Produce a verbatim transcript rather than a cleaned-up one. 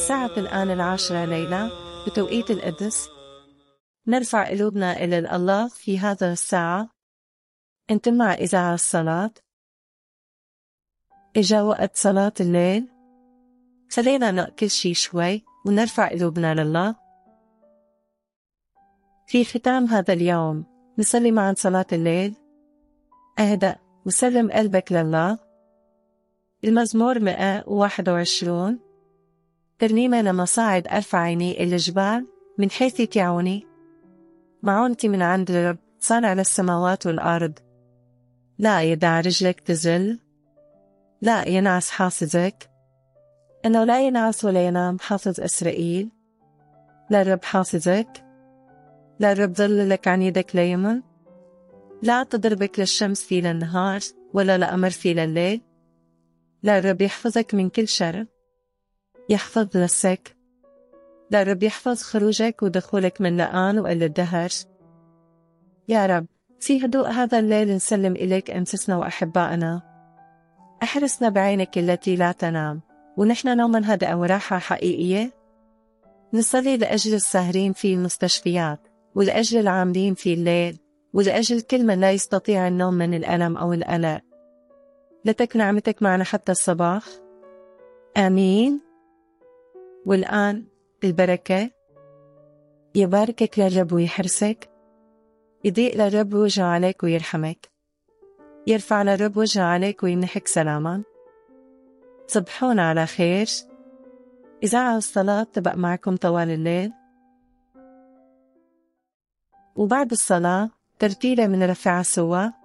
الساعة الآن العاشرة ليلة بتوقيت القدس. نرفع قلوبنا إلى الله في هذا الساعة. أنتم مع إذاعة الصلاة. إجا وقت صلاة الليل. خلينا نأكل شي شوي ونرفع قلوبنا لله. في ختام هذا اليوم نصلي معا صلاة الليل. اهدأ وسلم قلبك لله. المزمور مئة وواحد وعشرين. ترنيمة لما صاعد أرفع عيني إلى الجبال من حيث يتيعوني. معونتي من عند الرب صانع للسماوات والأرض. لا يدع رجلك تزل، لا ينعس حافظك، إنه لا ينعس ولا ينام حافظ إسرائيل. لا الرب حافظك، لا الرب ظللك عن يدك ليمن، لا تضربك للشمس في للنهار ولا لقمر في لليل. لا الرب يحفظك من كل شر، يحفظ نفسك. لا الرب يحفظ خروجك ودخولك من الآن وإلى الدهر. يا رب في هدوء هذا الليل نسلم إليك أنفسنا وأحبائنا. أحرسنا بعينك التي لا تنام ونحن نوما هادئة وراحة حقيقية. نصلي لأجل الساهرين في المستشفيات، ولأجل العاملين في الليل، ولأجل كل من لا يستطيع النوم من الألم أو القلق. لتكن نعمتك معنا حتى الصباح. آمين. والآن البركة. يباركك للرب ويحرسك، يضيء للرب وجهه عليك ويرحمك، يرفع للرب وجهه عليك ويمنحك سلاما. صبحون على خير. إذاعة الصلاة تبقى معكم طوال الليل، وبعد الصلاة ترتيلة من رفع سوا.